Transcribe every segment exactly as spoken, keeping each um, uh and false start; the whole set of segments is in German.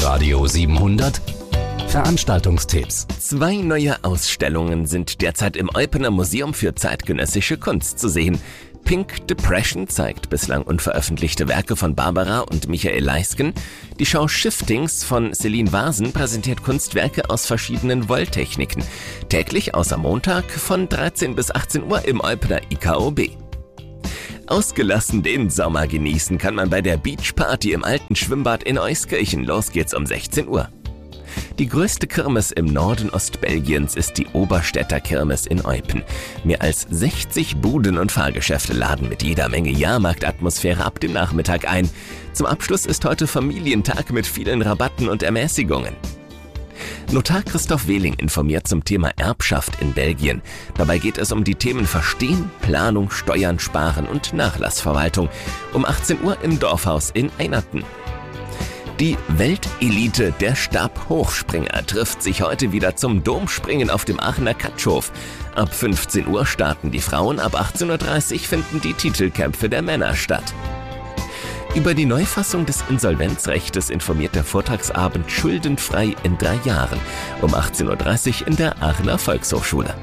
Radio siebenhundert Veranstaltungstipps. Zwei neue Ausstellungen sind derzeit im Eupener Museum für zeitgenössische Kunst zu sehen. Pink Depression zeigt bislang unveröffentlichte Werke von Barbara und Michael Leisken. Die Schau Shiftings von Celine Vasen präsentiert Kunstwerke aus verschiedenen Wolltechniken. Täglich außer Montag von dreizehn bis achtzehn Uhr im Eupener I K O B. Ausgelassen den Sommer genießen kann man bei der Beachparty im alten Schwimmbad in Euskirchen. Los geht's um sechzehn Uhr. Die größte Kirmes im Norden Ostbelgiens ist die Oberstädter Kirmes in Eupen. Mehr als sechzig Buden und Fahrgeschäfte laden mit jeder Menge Jahrmarktatmosphäre ab dem Nachmittag ein. Zum Abschluss ist heute Familientag mit vielen Rabatten und Ermäßigungen. Notar Christoph Wehling informiert zum Thema Erbschaft in Belgien. Dabei geht es um die Themen Verstehen, Planung, Steuern, Sparen und Nachlassverwaltung. Um achtzehn Uhr im Dorfhaus in Einerten. Die Weltelite der Stabhochspringer trifft sich heute wieder zum Domspringen auf dem Aachener Katschhof. Ab fünfzehn Uhr starten die Frauen, ab achtzehn Uhr dreißig finden die Titelkämpfe der Männer statt. Über die Neufassung des Insolvenzrechtes informiert der Vortragsabend Schuldenfrei in drei Jahren um achtzehn Uhr dreißig in der Aachener Volkshochschule.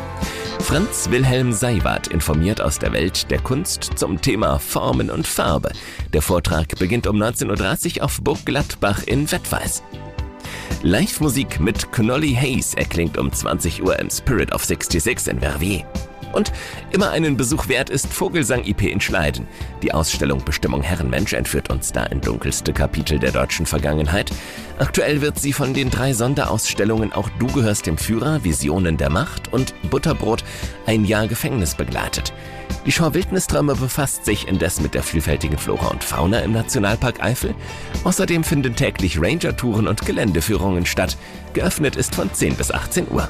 Franz Wilhelm Seiwert informiert aus der Welt der Kunst zum Thema Formen und Farbe. Der Vortrag beginnt um neunzehn Uhr dreißig auf Burg Gladbach in Wettweiß. Live-Musik mit Knolly Hayes erklingt um zwanzig Uhr im Spirit of sechsundsechzig in Verviers. Und immer einen Besuch wert ist Vogelsang I P in Schleiden. Die Ausstellung Bestimmung Herrenmensch entführt uns da in dunkelste Kapitel der deutschen Vergangenheit. Aktuell wird sie von den drei Sonderausstellungen Auch du gehörst dem Führer, Visionen der Macht und Butterbrot ein Jahr Gefängnis begleitet. Die Schau Wildnisträume befasst sich indes mit der vielfältigen Flora und Fauna im Nationalpark Eifel. Außerdem finden täglich Ranger-Touren und Geländeführungen statt. Geöffnet ist von zehn bis achtzehn Uhr.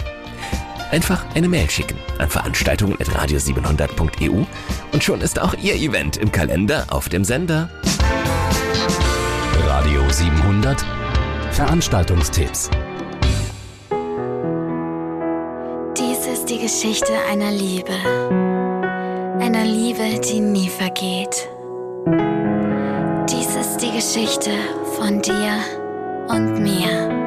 Einfach eine Mail schicken an veranstaltungen at radio siebenhundert punkt e u und schon ist auch Ihr Event im Kalender auf dem Sender. Radio siebenhundert Veranstaltungstipps. Dies ist die Geschichte einer Liebe. Einer Liebe, die nie vergeht. Dies ist die Geschichte von dir und mir.